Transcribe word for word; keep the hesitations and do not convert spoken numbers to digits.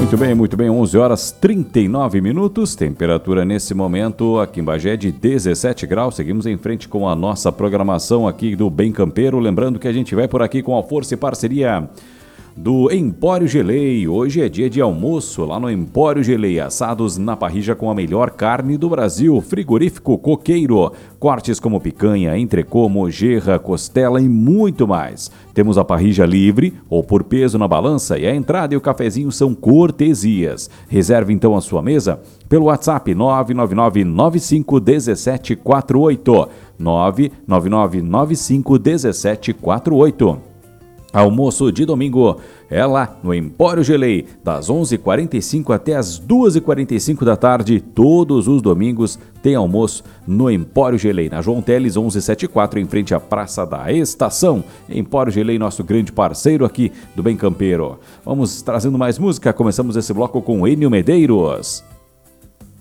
Muito bem, muito bem, onze horas e trinta e nove minutos, temperatura nesse momento aqui em Bagé de dezessete graus, seguimos em frente com a nossa programação aqui do Bem Campeiro, lembrando que a gente vai por aqui com a força e parceria do Empório Gelei. Hoje é dia de almoço lá no Empório Gelei, assados na parrilla com a melhor carne do Brasil, frigorífico Coqueiro, cortes como picanha, entrecô, mojerra, costela e muito mais. Temos a parrilla livre ou por peso na balança e a entrada e o cafezinho são cortesias. Reserve então a sua mesa pelo WhatsApp nove nove nove nove cinco um sete quatro oito, nove nove nove nove cinco um sete quatro oito. Almoço de domingo é lá no Empório Gelei, das onze e quarenta e cinco até as duas e quarenta e cinco da tarde. Todos os domingos tem almoço no Empório Gelei, na João Teles mil cento e setenta e quatro, em frente à Praça da Estação. Empório Gelei, nosso grande parceiro aqui do Bem Campeiro. Vamos trazendo mais música, começamos esse bloco com Ennio Medeiros.